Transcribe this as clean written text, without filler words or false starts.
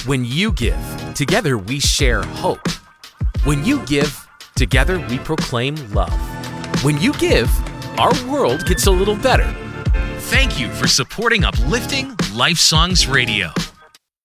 When you give, together we share hope. When you give, together we proclaim love. When you give, our world gets a little better. Thank you for supporting Uplifting Life Songs Radio.